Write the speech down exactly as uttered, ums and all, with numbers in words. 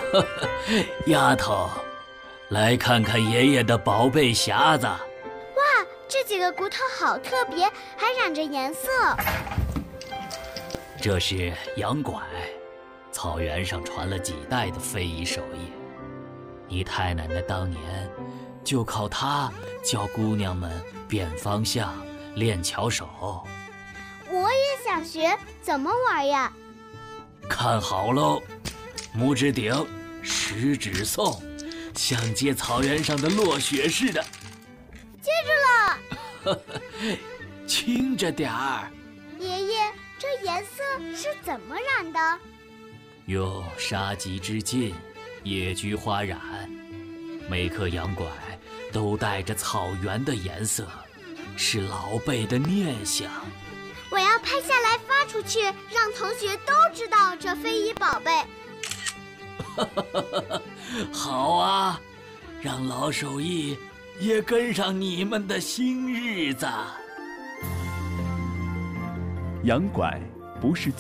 丫头，来看看爷爷的宝贝匣子。 哇，这几个骨头好特别，还染着颜色。 这是羊拐，草原上传了几代的非遗手艺。你太奶奶当年就靠它教姑娘们辨方向、练巧手。 我也想学，怎么玩呀？ 看好喽，拇指顶，食指送，像接草原上的落雪似的。 接住了。 轻着点儿。 爷爷，这颜色是怎么染的？ 用杀鸡之劲，野菊花染。每颗羊拐都带着草原的颜色，是老辈的念想。 我要拍下来发出去，让同学都知道这非遗宝贝。 好啊，让老手艺也跟上你们的新日子。 羊拐不是